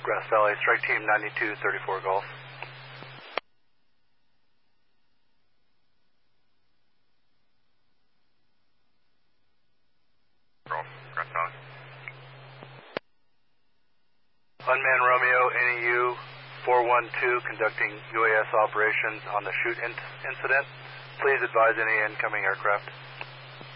Grass Valley, strike team 9234 Golf. Golf, Grass Valley. Unmanned Romeo, NEU 412, conducting UAS operations on the shoot incident. Please advise any incoming aircraft.